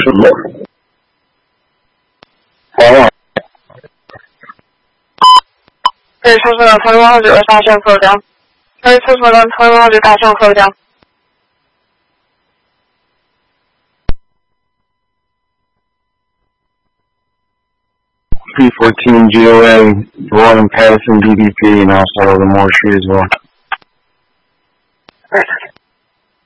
可以测试了，通用号9大象客江。可以测试了，通用号9大象客江。 P14 GOA, rolling passing DDP, and also the Moore Street as well. Alright.